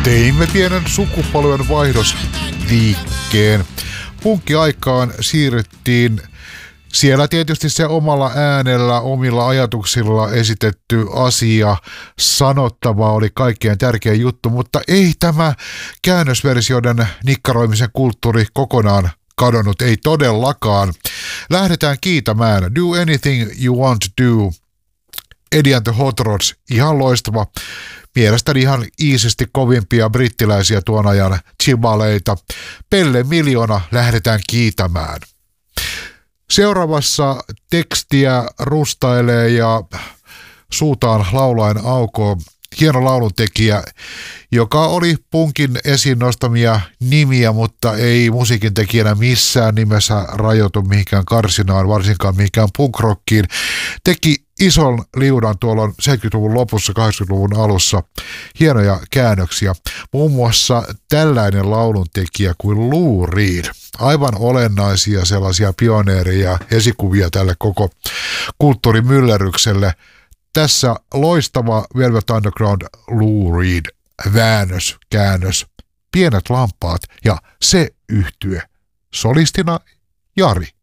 Teimme pienen sukupolven vaihdosliikkeen. Punkkiaikaan siirryttiin. Siellä tietysti se omalla äänellä, omilla ajatuksilla esitetty asia, sanottava oli kaikkein tärkein juttu, mutta ei tämä käännösversioiden nikkaroimisen kulttuuri kokonaan kadonnut, ei todellakaan. Lähdetään kiitämään Do Anything You Want To Do, Eddie and the Hot Rods, ihan loistava. Mielestäni ihan iisisti kovimpia brittiläisiä tuon ajan chibaleita. Pelle Miljoona lähdetään kiitämään. Seuraavassa tekstiä rustailee ja suutaan laulaen aukoo hieno lauluntekijä, joka oli punkin esiin nostamia nimiä, mutta ei musiikin tekijänä missään nimessä rajoitu mihinkään karsinaan, varsinkaan mihinkään punkrockiin. Teki ison liudan tuolla 70-luvun lopussa, 80-luvun alussa. Hienoja käännöksiä. Muun muassa tällainen lauluntekijä kuin Lou Reed. Aivan olennaisia sellaisia pioneereja, esikuvia tälle koko kulttuurimyllerrykselle. Tässä loistava Velvet Underground Lou Reed väännös, käännös, Pienet lampaat ja se yhtye. Solistina Jari.